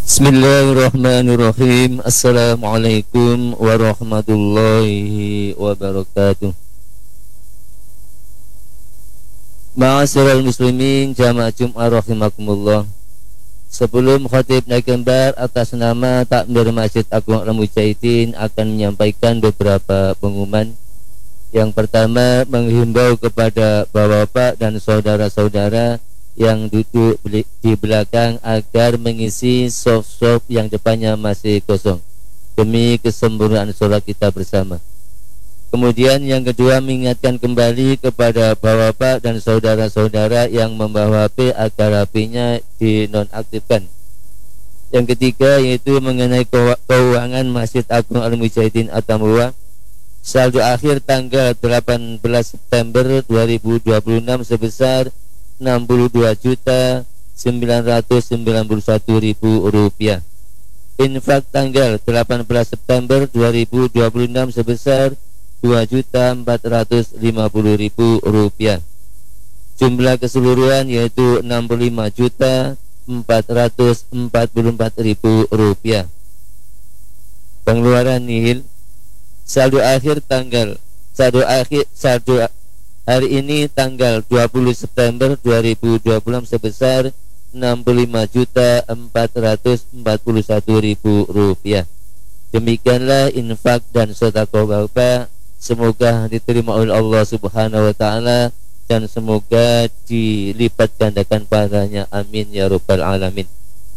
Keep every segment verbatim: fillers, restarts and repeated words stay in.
Bismillahirrahmanirrahim. Assalamualaikum warahmatullahi wabarakatuh. Ma'asyiral muslimin jamaah Jum'ah rahimakumullah. Sebelum khatib naik kembar atas nama Takmir Masjid Agung Al-Mujahidin akan menyampaikan beberapa pengumuman. Yang pertama, menghimbau kepada bapak-bapak dan saudara-saudara yang duduk di belakang agar mengisi soft-soft yang depannya masih kosong demi kesempurnaan sholat kita bersama. Kemudian yang kedua, mengingatkan kembali kepada bapak-bapak dan saudara-saudara yang membawa H P agar H P-nya dinonaktifkan. Yang ketiga yaitu mengenai keuangan Masjid Agung Al-Mujahidin At-Tambuwah. Saldo akhir tanggal delapan belas September dua ribu dua puluh enam sebesar enam puluh dua juta sembilan ratus sembilan puluh satu ribu rupiah. Infak tanggal delapan belas September dua ribu dua puluh enam sebesar dua juta empat ratus lima puluh ribu rupiah. Jumlah keseluruhan yaitu enam puluh lima juta empat ratus empat puluh empat ribu rupiah. Pengeluaran nihil. Saldo akhir tanggal saldo akhir saldo hari ini tanggal dua puluh September dua ribu dua puluh enam sebesar enam puluh lima juta empat ratus empat puluh satu ribu rupiah. Demikianlah infak dan sedekah Bapak, semoga diterima oleh Allah Subhanahu wa taala dan semoga dilipat gandakan pahalanya, amin ya rabbal alamin.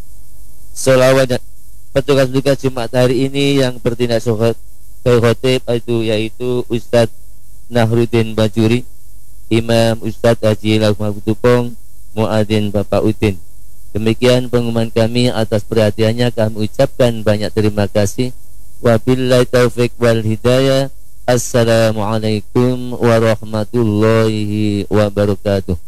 Selawat petugas-petugas Jumat hari ini yang bertindak sebagai khotib itu yaitu Ustadz Nahruddin Bajuri, Imam Ustadz Haji Lakumah Kutupong, Muadzin Bapak Udin. Demikian pengumuman kami, atas perhatiannya kami ucapkan banyak terima kasih. Wabillahi taufik wal hidayah. Assalamualaikum warahmatullahi wabarakatuh.